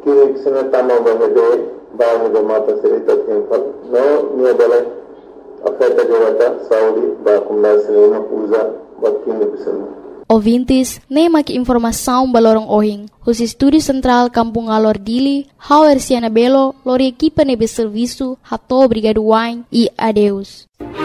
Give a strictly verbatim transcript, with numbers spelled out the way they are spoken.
Kini kisah tamu bahade bahane mata cerita tempat no nia bala afeta jawata Saudi ba kumla sinema usa bakini bisana. Ouvintes, nem aqui informação balorong ohing. Os estúdios central Kampung Alor Dili, Hauer Siana Belo, lori equipa nebe serviço, hato obrigado wine e adeus.